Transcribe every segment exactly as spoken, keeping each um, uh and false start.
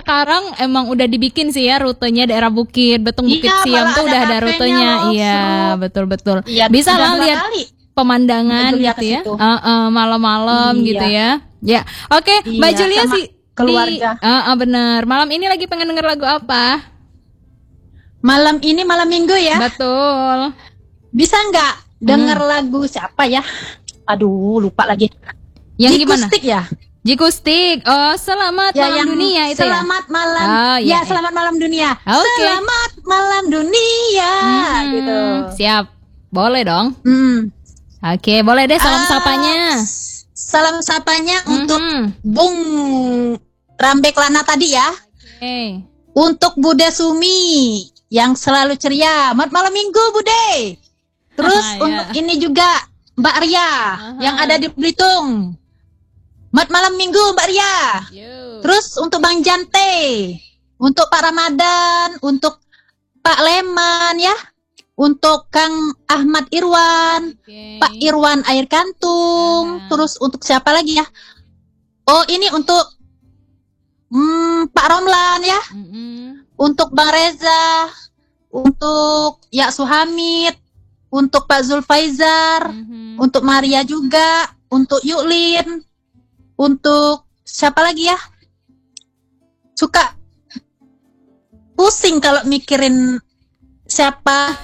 sekarang emang udah dibikin sih ya rutenya daerah Bukit Betung Bukit Iya, Siam malah tuh ada udah ada kafenya rutenya. loh, Iya, seru. betul-betul. Iya, Bisa udah lah dua lihat kali. pemandangan Mbak Julia gitu ke ya. situ. Uh, uh, malam-malam Iya. gitu ya. Ya, oke, Mbak Iya, Julia sama sih keluarga. Di, uh, uh, bener. Malam ini lagi pengen denger lagu apa? Malam ini malam minggu ya. Betul. Bisa nggak denger lagu siapa ya? Aduh, lupa lagi. Yang gimana? Jikustik ya? Jikustik. Oh, selamat Ya, malam yang dunia itu selamat ya. malam. Oh, ya, iya, selamat malam dunia. Oke. Selamat malam dunia. Hmm, Gitu. Siap. Boleh dong. Hmm. Oke, boleh deh salam Ah, sapanya. Salam sapanya untuk Mhm. Bung Rambek Lana tadi ya. Oke. Untuk Bude Sumi yang selalu ceria. Selamat malam minggu Bude. Terus Ya. untuk ini juga Mbak Ria yang ada di Belitung. Selamat malam minggu Mbak Ria. Yo. Terus untuk Bang Jante, untuk Pak Ramadan, untuk Pak Leman ya, untuk Kang Ahmad Irwan, Oke. Pak Irwan Air Kantung, Ah. terus untuk siapa lagi ya? Oh ini untuk hmm, Pak Romlan ya, Mm-mm. untuk Bang Reza, untuk Ya Suhamid, untuk Pak Zulfaizar, Mhm. untuk Maria juga, untuk Yuklin, untuk siapa lagi ya? Suka pusing kalau mikirin siapa.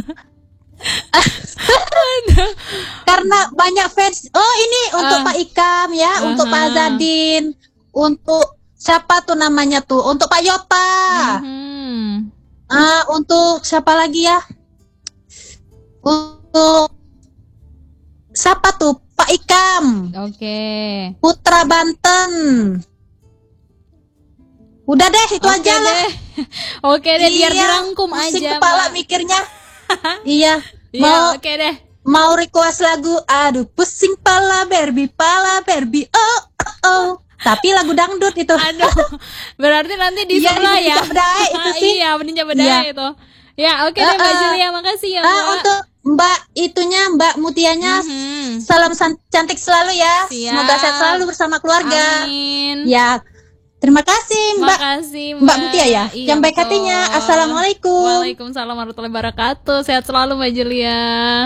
Karena banyak fans. Oh ini untuk Ah. Pak Ikam ya, untuk Pak Aha. Azadin, untuk siapa tuh namanya tuh, untuk Pak Yota, Mhm. Ah, untuk siapa lagi ya? Untuk siapa tuh? Pak Ikam, Oke. Putra Banten. Udah deh itu Oke aja lah. deh. Oke deh biar Iya, dirangkum pusing aja, kepala Mbak. mikirnya. Iya. Iya, Mau oke deh. mau request lagu. Aduh, pusing pala Barbie, pala Barbie. Oh, oh, oh. Tapi lagu dangdut itu. Aduh. Berarti nanti di Iya, sebelah di ya. Bedai itu sih. Iya, Beninja Bedai Iya. itu. Ya, oke deh Mbak Uh-uh. Julia, makasih ya, Ah, Mbak. untuk Mbak itunya, Mbak Mutianya, Mhm. salam san- cantik selalu ya. Siap. Semoga sehat selalu bersama keluarga. Amin. Ya, terima kasih Mbak. Makasih Mbak Mutia ya, Iya, yang baik betul. hatinya. Assalamualaikum. Waalaikumsalam warahmatullahi wabarakatuh. Sehat selalu Mbak Julia.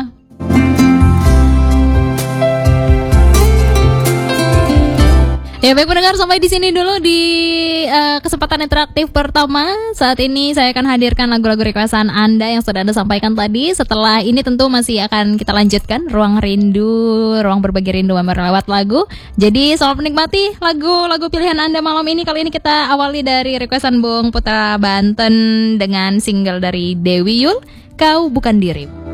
Ya baik pendengar, sampai di sini dulu di eh, kesempatan interaktif pertama. Saat ini saya akan hadirkan lagu-lagu requestan Anda yang sudah Anda sampaikan tadi. Setelah ini tentu masih akan kita lanjutkan Ruang Rindu, Ruang Berbagi Rindu lewat lagu. Jadi selamat menikmati lagu-lagu pilihan Anda malam ini. Kali ini kita awali dari requestan Bung Putra Banten dengan single dari Dewi Yul, Kau Bukan Dirimu.